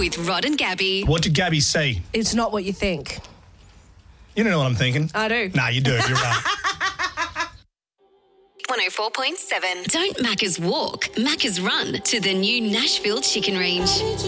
with Rod and Gabby. What did Gabby say? It's not what you think. You don't know what I'm thinking. I do. Nah, you do. You're right. 104.7. Don't Macca's walk, Macca's run to the new Nashville Chicken Range.